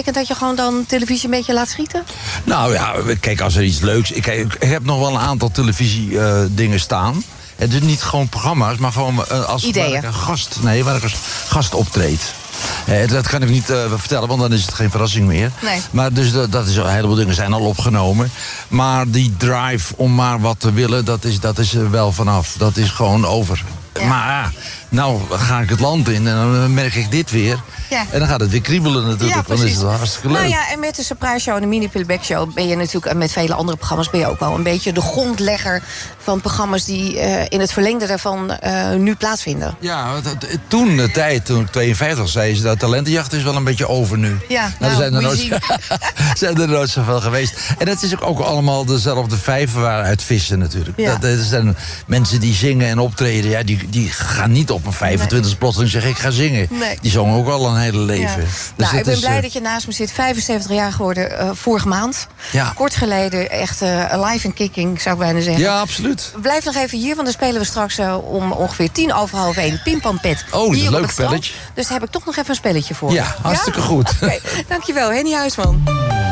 betekent dat je gewoon dan televisie een beetje laat schieten? Nou ja, kijk, als er iets leuks... Ik heb nog wel een aantal televisie-dingen staan. Het is niet gewoon programma's, maar gewoon als waar ik als gast optreed. Dat kan ik niet vertellen, want dan is het geen verrassing meer. Nee. Maar dus dat is, een heleboel dingen zijn al opgenomen. Maar die drive om maar wat te willen, dat is er wel vanaf. Dat is gewoon over. Ja. Maar nou ga ik het land in en dan merk ik dit weer. Ja. En dan gaat het weer kriebelen natuurlijk. Ja, dan is het hartstikke leuk. Nou ja, en met de Surprise Show en de Mini Playback Show ben je natuurlijk, en met vele andere programma's ben je ook wel een beetje de grondlegger van programma's die in het verlengde daarvan nu plaatsvinden. Ja, toen de tijd, toen ik 52 zei ze dat talentenjacht is wel een beetje over nu. Ja, nou, zijn er nooit zoveel geweest. En dat is ook allemaal dezelfde vijven waaruit vissen natuurlijk. Ja. Dat zijn mensen die zingen en optreden, ja, die gaan niet op een 25e plotseling zeggen ik ga zingen. Nee. Die zongen ook al een hele leven. Ja. Dus nou, ik ben blij dat je naast me zit. 75 jaar geworden vorige maand. Ja. Kort geleden echt alive and kicking, zou ik bijna zeggen. Ja, absoluut. Blijf nog even hier, want dan spelen we straks om ongeveer 1:10 Pimpampet. Oh, hier een op leuk het strand. spelletje. Dus daar heb ik toch nog even een spelletje voor. Ja, hartstikke goed. Okay. Dankjewel, Henny Huisman.